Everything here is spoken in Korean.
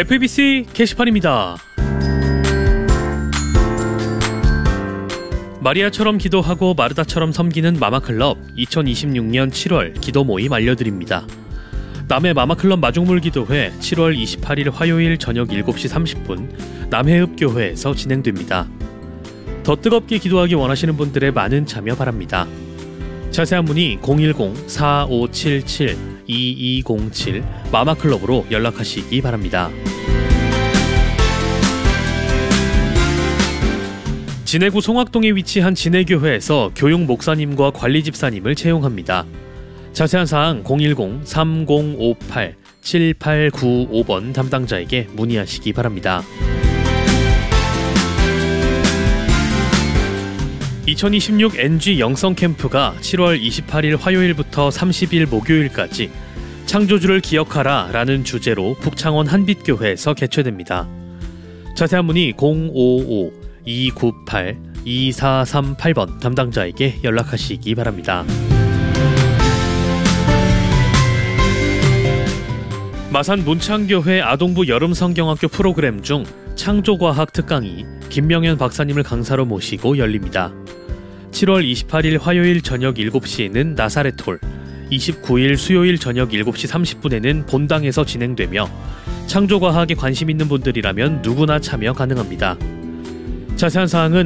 FEBC 게시판입니다. 마리아처럼 기도하고 마르다처럼 섬기는 마마클럽 2026년 7월 기도 모임 알려드립니다. 남해 마마클럽 마중물기도회 7월 28일 화요일 저녁 7시 30분 남해읍교회에서 진행됩니다. 더 뜨겁게 기도하기 원하시는 분들의 많은 참여 바랍니다. 자세한 문의 010-4577-2207 마마클럽으로 연락하시기 바랍니다. 진해구 송악동에 위치한 진해교회에서 교육 목사님과 관리 집사님을 채용합니다. 자세한 사항 010-3058-7895번 담당자에게 문의하시기 바랍니다. 2026 NG 영성 캠프가 7월 28일 화요일부터 30일 목요일까지 창조주를 기억하라 라는 주제로 북창원 한빛교회에서 개최됩니다. 자세한 문의 055-298-2438번 담당자에게 연락하시기 바랍니다. 마산 문창교회 아동부 여름성경학교 프로그램 중 창조과학 특강이 김명현 박사님을 강사로 모시고 열립니다. 7월 28일 화요일 저녁 7시에는 나사렛홀, 29일 수요일 저녁 7시 30분에는 본당에서 진행되며 창조과학에 관심 있는 분들이라면 누구나 참여 가능합니다. 자세한 사항은